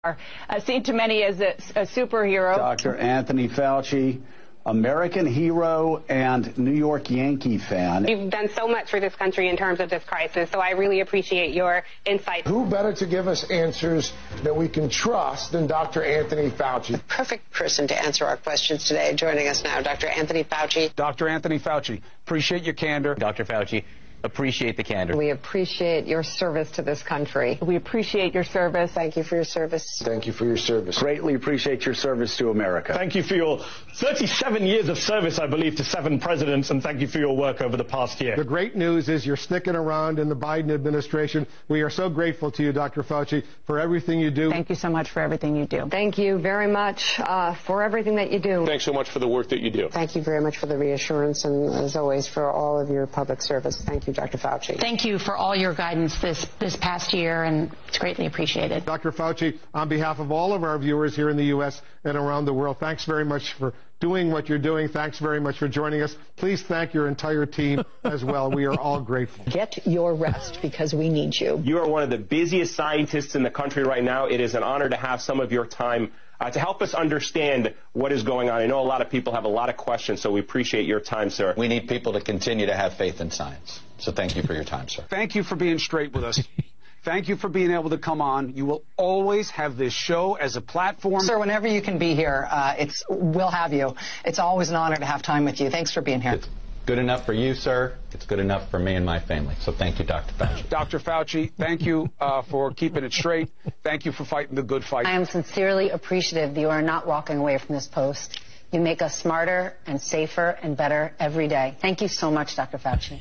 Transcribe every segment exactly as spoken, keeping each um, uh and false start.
Uh, seen to many as a, a superhero. Doctor Anthony Fauci, American hero and New York Yankee fan. You've done so much for this country in terms of this crisis, so I really appreciate your insight. Who better to give us answers that we can trust than Doctor Anthony Fauci? The perfect person to answer our questions today. Joining us now, Doctor Anthony Fauci. Doctor Anthony Fauci, appreciate your candor. Doctor Fauci, appreciate the candor. We appreciate your service to this country. We appreciate your service. Thank you for your service. Thank you for your service. Greatly appreciate your service to America. Thank you for your thirty-seven years of service, I believe, to seven presidents, and thank you for your work over the past year. The great news is you're sticking around in the Biden administration. We are so grateful to you, Doctor Fauci, for everything you do. Thank you so much for everything you do. Thank you very much uh, for everything that you do. Thanks so much for the work that you do. Thank you very much for the reassurance and, as always, for all of your public service. Thank you, Doctor Fauci. Thank you for all your guidance this, this past year, and it's greatly appreciated. Doctor Fauci, on behalf of all of our viewers here in the U S and around the world, thanks very much for doing what you're doing. Thanks very much for joining us. Please thank your entire team as well. We are all grateful. Get your rest because we need you. You are one of the busiest scientists in the country right now. It is an honor to have some of your time uh, to help us understand what is going on. I know a lot of people have a lot of questions, so we appreciate your time, sir. We need people to continue to have faith in science. So thank you for your time, sir. Thank you for being straight with us. Thank you for being able to come on. You will always have this show as a platform. Sir, whenever you can be here, uh, it's we'll have you. It's always an honor to have time with you. Thanks for being here. It's good enough for you, sir. It's good enough for me and my family. So thank you, Doctor Fauci. Doctor Fauci, thank you uh, for keeping it straight. Thank you for fighting the good fight. I am sincerely appreciative that you are not walking away from this post. You make us smarter and safer and better every day. Thank you so much, Doctor Fauci.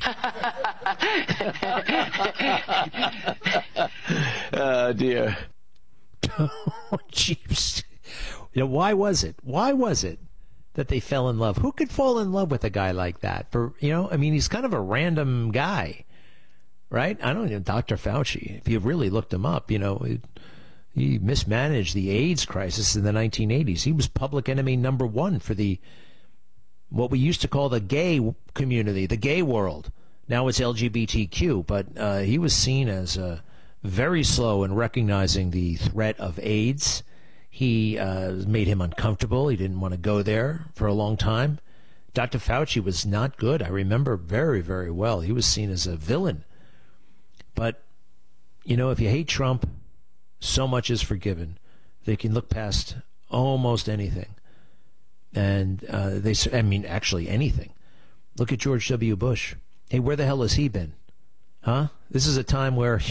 Oh, dear. Oh, jeez. You know, why was it? Why was it that they fell in love? Who could fall in love with a guy like that? For, you know, I mean, he's kind of a random guy, right? I don't know, Doctor Fauci. If you really looked him up, you know, it, he mismanaged the AIDS crisis in the nineteen eighties. He was public enemy number one for the, what we used to call the gay community, the gay world. Now it's L G B T Q, but uh, he was seen as uh, very slow in recognizing the threat of AIDS. He uh, made him uncomfortable. He didn't want to go there for a long time. Doctor Fauci was not good. I remember very, very well. He was seen as a villain. But, you know, if you hate Trump, so much is forgiven. They can look past almost anything. And uh, they, I mean, actually anything. Look at George W. Bush. Hey, where the hell has he been? Huh? This is a time where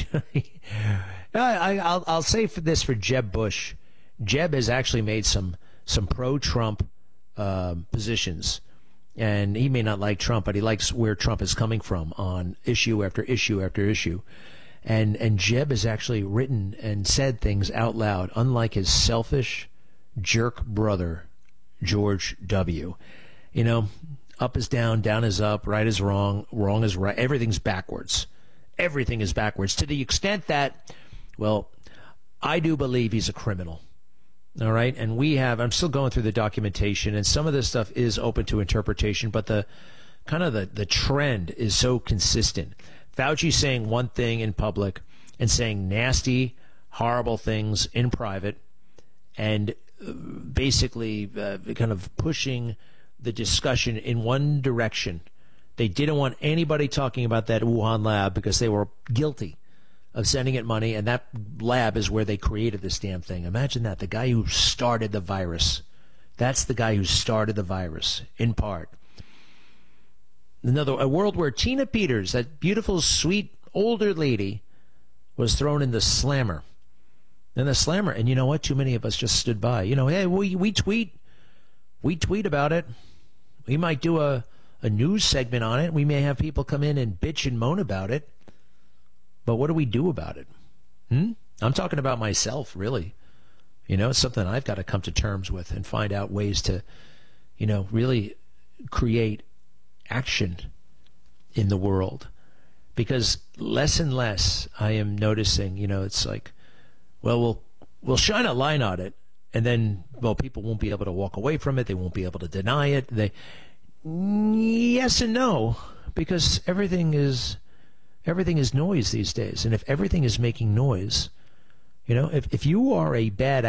I, I'll, I'll say for this for Jeb Bush. Jeb has actually made some, some pro-Trump uh, positions. And he may not like Trump, but he likes where Trump is coming from on issue after issue after issue. And and Jeb has actually written and said things out loud, unlike his selfish jerk brother, George W. You know, up is down, down is up, right is wrong, wrong is right. Everything's backwards. Everything is backwards to the extent that, well, I do believe he's a criminal. All right. And we have, I'm still going through the documentation, and some of this stuff is open to interpretation, but the kind of the, the trend is so consistent. Fauci saying one thing in public and saying nasty, horrible things in private, and basically uh, kind of pushing the discussion in one direction. They didn't want anybody talking about that Wuhan lab because they were guilty of sending it money, and that lab is where they created this damn thing. Imagine that. The guy who started the virus. That's the guy who started the virus, in part. Another, a world where Tina Peters, that beautiful, sweet, older lady, was thrown in the slammer. In the slammer. And you know what? Too many of us just stood by. You know, hey, we, we tweet. We tweet about it. We might do a, a news segment on it. We may have people come in and bitch and moan about it. But what do we do about it? Hmm? I'm talking about myself, really. You know, it's something I've got to come to terms with and find out ways to, you know, really create action in the world. Because less and less I am noticing, you know, it's like, well, we'll we'll shine a line on it, and then, well, people won't be able to walk away from it. They won't be able to deny it. They, yes and no, because everything is everything is noise these days. And if everything is making noise, You know, if, if you are a bad